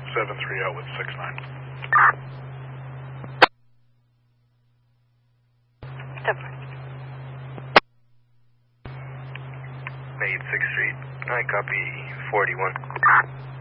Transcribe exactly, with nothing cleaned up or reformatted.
seven three out with six nine. eighty-sixth Street. I copy forty-one.